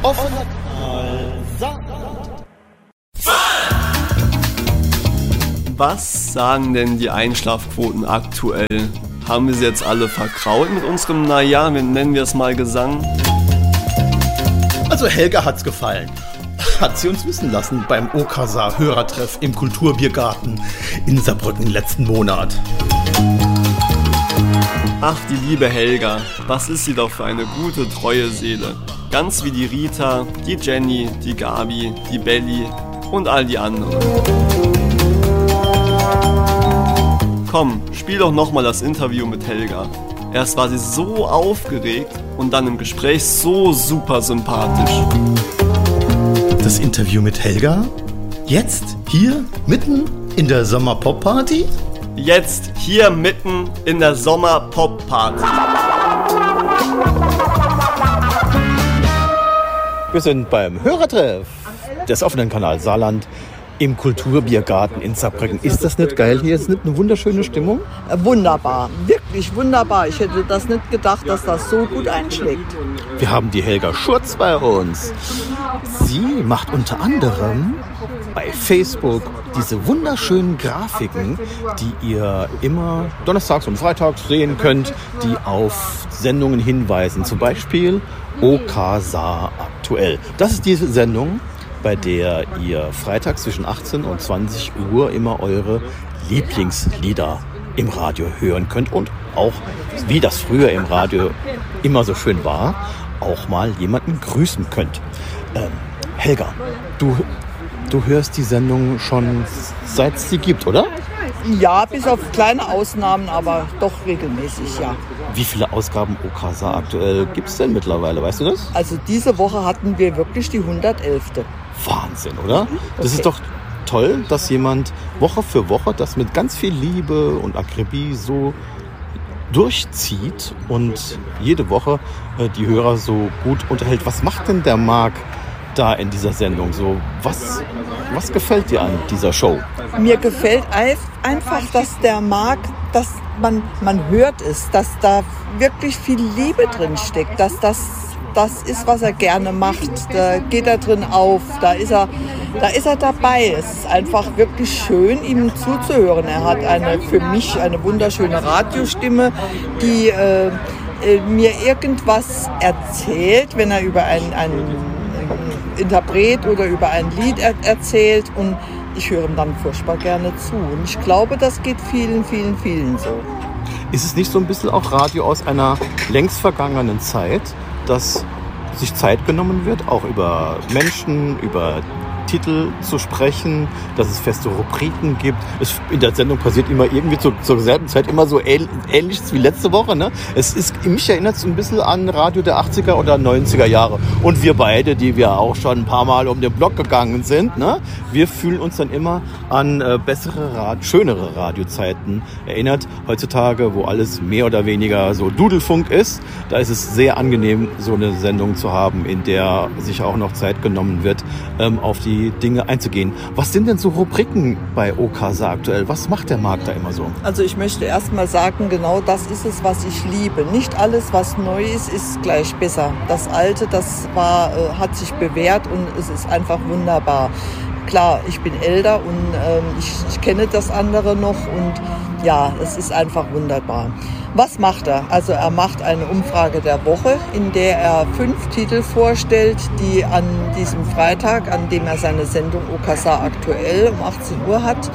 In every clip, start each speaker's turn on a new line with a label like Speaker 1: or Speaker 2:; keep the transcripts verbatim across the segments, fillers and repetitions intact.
Speaker 1: Offener Kanal Saarland.
Speaker 2: Was sagen denn die Einschlafquoten aktuell? Haben wir sie jetzt alle verkrault mit unserem, naja, nennen wir es mal Gesang?
Speaker 1: Also Helga hat's gefallen. Hat sie uns wissen lassen beim Okasa-Hörertreff im Kulturbiergarten in Saarbrücken letzten Monat.
Speaker 2: Ach, die liebe Helga, was ist sie doch für eine gute, treue Seele. Ganz wie die Rita, die Jenny, die Gabi, die Belly und all die anderen. Komm, spiel doch nochmal das Interview mit Helga. Erst war sie so aufgeregt und dann im Gespräch so super sympathisch.
Speaker 1: Das Interview mit Helga? Jetzt? Hier? Mitten in der Sommer-Pop-Party?
Speaker 2: Jetzt hier mitten in der Sommer-Pop-Party.
Speaker 1: Wir sind beim Hörertreff des offenen Kanal Saarland im Kulturbiergarten in Saarbrücken. Ist das nicht geil hier? Ist nicht eine wunderschöne Stimmung?
Speaker 3: Wunderbar, wirklich wunderbar. Ich hätte das nicht gedacht, dass das so gut einschlägt.
Speaker 1: Wir haben die Helga Schurz bei uns. Sie macht unter anderem bei Facebook diese wunderschönen Grafiken, die ihr immer donnerstags und freitags sehen könnt, die auf Sendungen hinweisen. Zum Beispiel Okasa aktuell. Das ist diese Sendung, bei der ihr freitags zwischen achtzehn und zwanzig Uhr immer eure Lieblingslieder im Radio hören könnt und auch, wie das früher im Radio immer so schön war, auch mal jemanden grüßen könnt. Ähm, Helga, du, du hörst die Sendung schon seit es sie gibt, oder?
Speaker 3: Ja, bis auf kleine Ausnahmen, aber doch regelmäßig, ja.
Speaker 1: Wie viele Ausgaben Okasa aktuell gibt es denn mittlerweile, weißt du das?
Speaker 3: Also diese Woche hatten wir wirklich die hundertelfte.
Speaker 1: Wahnsinn, oder? Das
Speaker 3: Okay.
Speaker 1: ist doch toll, dass jemand Woche für Woche das mit ganz viel Liebe und Akribie so durchzieht und jede Woche äh, die Hörer so gut unterhält. Was macht denn der Marc da in dieser Sendung so? Was, was gefällt dir an dieser Show?
Speaker 3: Mir gefällt einfach, dass der Marc, dass man, man hört es, dass da wirklich viel Liebe drin steckt, dass das das ist, was er gerne macht. Da geht er drin auf, da ist er, da ist er dabei. Es ist einfach wirklich schön, ihm zuzuhören. Er hat eine, für mich eine wunderschöne Radiostimme, die äh, mir irgendwas erzählt, wenn er über einen, einen Interpret oder über ein Lied er, erzählt, und ich höre ihm dann furchtbar gerne zu. Und ich glaube, das geht vielen, vielen, vielen so.
Speaker 1: Ist es nicht so ein bisschen auch Radio aus einer längst vergangenen Zeit, dass sich Zeit genommen wird, auch über Menschen, über Titel zu sprechen, dass es feste Rubriken gibt? Es, in der Sendung passiert immer irgendwie zu, zur selben Zeit immer so ähn, Ähnliches wie letzte Woche. Ne? Es ist, mich erinnert es ein bisschen an Radio der achtziger oder neunziger Jahre. Und wir beide, die wir auch schon ein paar Mal um den Block gegangen sind, ne? Wir fühlen uns dann immer an äh, bessere, Rad, schönere Radiozeiten erinnert. Heutzutage, wo alles mehr oder weniger so Dudelfunk ist, da ist es sehr angenehm, so eine Sendung zu haben, in der sich auch noch Zeit genommen wird, ähm, auf die Dinge einzugehen. Was sind denn so Rubriken bei Okasa aktuell? Was macht der Markt da immer so?
Speaker 3: Also ich möchte erst mal sagen, genau das ist es, was ich liebe. Nicht alles, was neu ist, ist gleich besser. Das Alte, das war, äh, hat sich bewährt und es ist einfach wunderbar. Klar, ich bin älter und ähm, ich, ich kenne das andere noch und ja, es ist einfach wunderbar. Was macht er? Also er macht eine Umfrage der Woche, in der er fünf Titel vorstellt, die an diesem Freitag, an dem er seine Sendung Okasa aktuell um achtzehn Uhr hat,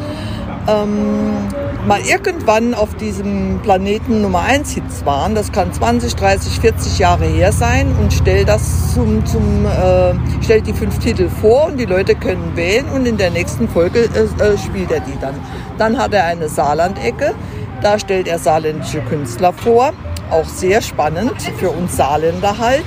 Speaker 3: ähm, mal irgendwann auf diesem Planeten Nummer eins Hits waren. Das kann zwanzig, dreißig, vierzig Jahre her sein, und stellt das zum, zum äh, stellt die fünf Titel vor und die Leute können wählen, und in der nächsten Folge äh, spielt er die dann. Dann hat er eine Saarland-Ecke. Da stellt er saarländische Künstler vor, auch sehr spannend, für uns Saarländer halt.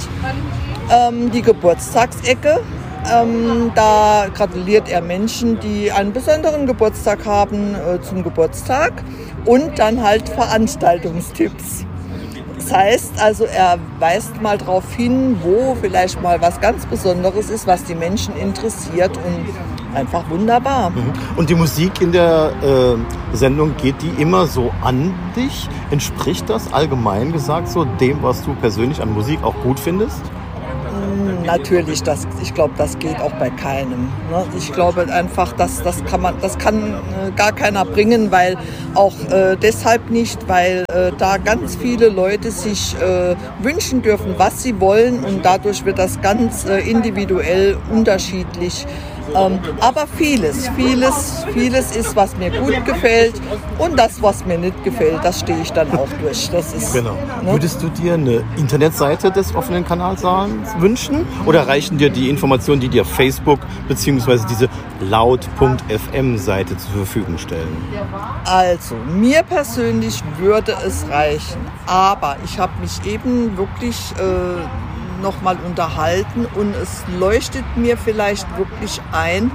Speaker 3: Ähm, die Geburtstagsecke, ähm, da gratuliert er Menschen, die einen besonderen Geburtstag haben, äh, zum Geburtstag. Und dann halt Veranstaltungstipps. Das heißt also, er weist mal darauf hin, wo vielleicht mal was ganz Besonderes ist, was die Menschen interessiert, und einfach wunderbar.
Speaker 1: Und die Musik in der äh, Sendung, geht die immer so an dich? Entspricht das allgemein gesagt so dem, was du persönlich an Musik auch gut findest?
Speaker 3: Natürlich, das, ich glaube, das geht auch bei keinem. Ne? Ich glaube einfach, dass, das, kann man, das kann äh, gar keiner bringen, weil auch äh, deshalb nicht, weil äh, da ganz viele Leute sich äh, wünschen dürfen, was sie wollen und dadurch wird das ganz äh, individuell unterschiedlich. Ähm, aber vieles, vieles, vieles ist, was mir gut gefällt und das, was mir nicht gefällt, das stehe ich dann auch durch. Das ist,
Speaker 1: genau.
Speaker 3: Ne?
Speaker 1: Würdest du dir eine Internetseite des offenen Kanalsaals wünschen oder reichen dir die Informationen, die dir Facebook bzw. diese laut Punkt f m Seite zur Verfügung stellen?
Speaker 3: Also, mir persönlich würde es reichen, aber ich habe mich eben wirklich äh, nochmal unterhalten und es leuchtet mir vielleicht wirklich ein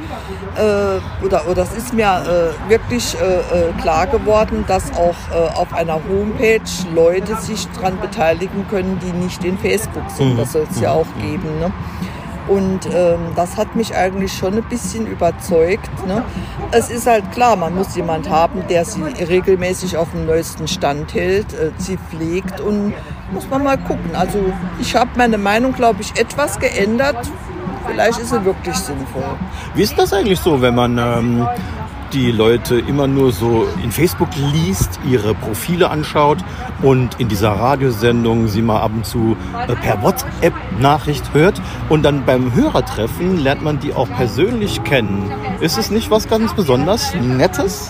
Speaker 3: äh, oder, oder es ist mir äh, wirklich äh, äh, klar geworden, dass auch äh, auf einer Homepage Leute sich daran beteiligen können, die nicht in Facebook sind. Das soll es ja auch geben. Ne? Und ähm, das hat mich eigentlich schon ein bisschen überzeugt. Ne? Es ist halt klar, man muss jemand haben, der sie regelmäßig auf dem neuesten Stand hält, äh, sie pflegt und muss man mal gucken. Also ich habe meine Meinung, glaube ich, etwas geändert. Vielleicht ist sie wirklich sinnvoll.
Speaker 1: Wie ist das eigentlich so, wenn man ähm, die Leute immer nur so in Facebook liest, ihre Profile anschaut und in dieser Radiosendung sie mal ab und zu äh, per WhatsApp-Nachricht hört und dann beim Hörertreffen lernt man die auch persönlich kennen. Ist es nicht was ganz besonders Nettes?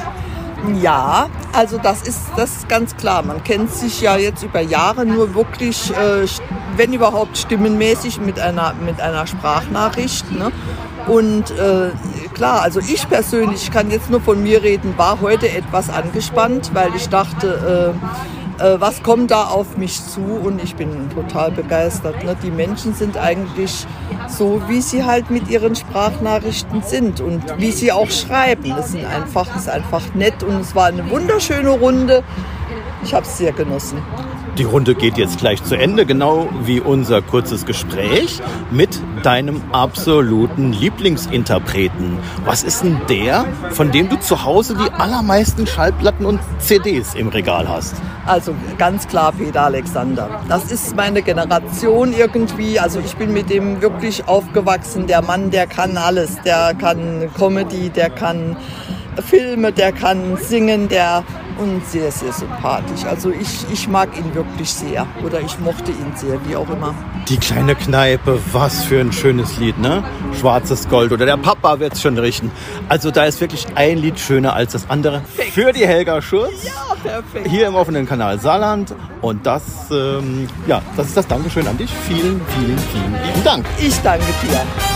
Speaker 3: Ja, also das ist, das ist ganz klar. Man kennt sich ja jetzt über Jahre nur wirklich, äh, wenn überhaupt stimmenmäßig mit einer, mit einer Sprachnachricht. Ne? Und äh, klar, also ich persönlich, ich kann jetzt nur von mir reden, war heute etwas angespannt, weil ich dachte, äh, äh, was kommt da auf mich zu? Und ich bin total begeistert. Ne? Die Menschen sind eigentlich so, wie sie halt mit ihren Sprachnachrichten sind und wie sie auch schreiben. Es ist einfach, es ist einfach nett und es war eine wunderschöne Runde. Ich habe es sehr genossen.
Speaker 1: Die Runde geht jetzt gleich zu Ende, genau wie unser kurzes Gespräch mit deinem absoluten Lieblingsinterpreten. Was ist denn der, von dem du zu Hause die allermeisten Schallplatten und C Ds im Regal hast?
Speaker 3: Also ganz klar Peter Alexander. Das ist meine Generation irgendwie. Also ich bin mit dem wirklich aufgewachsen. Der Mann, der kann alles. Der kann Comedy, der kann Filme, der kann singen, der und sehr, sehr sympathisch. Also ich, ich mag ihn wirklich sehr oder ich mochte ihn sehr, wie auch immer.
Speaker 1: Die kleine Kneipe, was für ein schönes Lied, ne? Schwarzes Gold oder der Papa wird's schon richten. Also da ist wirklich ein Lied schöner als das andere. Perfekt. Für die Helga Schurz.
Speaker 3: Ja, perfekt.
Speaker 1: Hier im offenen Kanal Saarland. Und das, ähm, ja, das ist das Dankeschön an dich. Vielen, vielen, vielen lieben Dank.
Speaker 3: Ich danke dir.